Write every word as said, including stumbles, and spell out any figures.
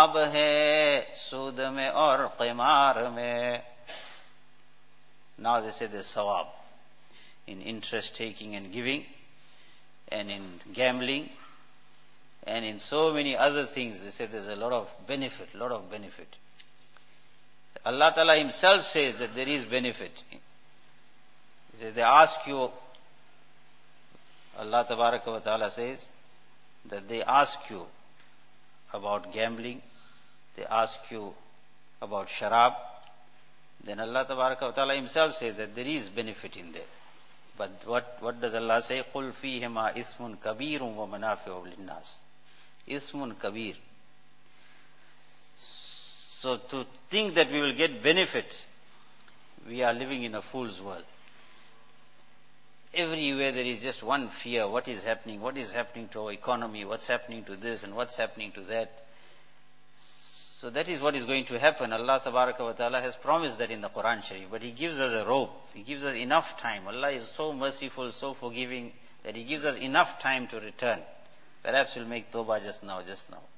सवाब है सूद में और क़िमार में. Now they say there's sawab in interest taking and giving, and in gambling, and in so many other things. They say there's a lot of benefit, lot of benefit. Allah Ta'ala Himself says that there is benefit. He says, they ask you, Allah Tabaraka wa Ta'ala says that they ask you about gambling, they ask you about sharab, then Allah Tabaraka wa Ta'ala Himself says that there is benefit in there. But what, what does Allah say? قُلْ فِيهِمَا إِثْمٌ كَبِيرٌ وَمَنَافِعُ لِلنَّاسِ. Ismun kabir. So to think that we will get benefit, we are living in a fool's world. Everywhere there is just one fear. What is happening? What is happening to our economy? What's happening to this and what's happening to that? So that is what is going to happen. Allah Tabaraka wa Ta'ala has promised that in the Quran Sharif. But He gives us a rope. He gives us enough time. Allah is so merciful, so forgiving, that He gives us enough time to return. Perhaps we'll make tawbah just now, just now.